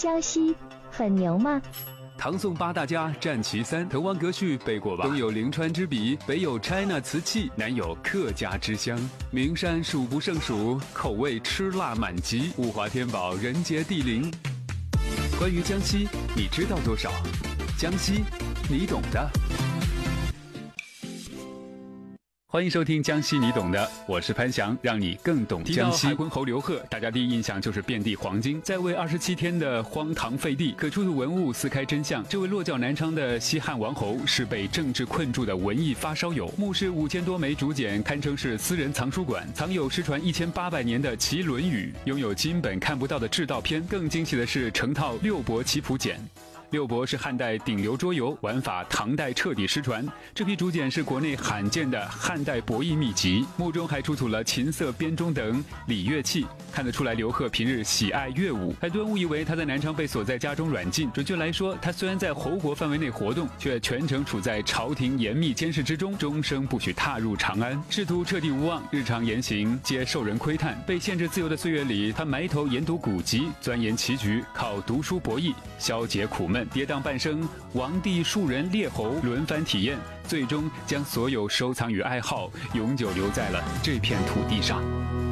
江西很牛吗？ 唐宋八大家占其三，滕王阁序背过吧？东有临川之笔，北有 China 瓷器，南有客家之乡，名山数不胜数，口味吃辣满级，物华天宝，人杰地灵。关于江西，你知道多少？江西，你懂的。欢迎收听江西你懂的，我是潘翔，让你更懂江西。提到海昏侯刘贺，大家第一印象就是遍地黄金，在位27天的荒唐废帝，可出土文物撕开真相。这位落脚南昌的西汉王侯是被政治困住的文艺发烧友，墓室5000多枚竹简，堪称是私人藏书馆，藏有失传1800年的齐论语，拥有金本看不到的制道篇。更惊奇的是成套六博棋谱简。六博是汉代顶流桌游，玩法唐代彻底失传。这批竹简是国内罕见的汉代博弈秘籍，墓中还出土了琴瑟、编钟等礼乐器，看得出来刘贺平日喜爱乐舞。很多人误以为他在南昌被锁在家中软禁，准确来说，他虽然在侯国范围内活动，却全程处在朝廷严密监视之中，终生不许踏入长安。仕途彻底无望，日常言行皆受人窥探。被限制自由的岁月里，他埋头研读古籍，钻研棋局，靠读书博弈消解苦闷。跌宕半生，王帝庶人列侯轮番体验，最终将所有收藏与爱好永久留在了这片土地上。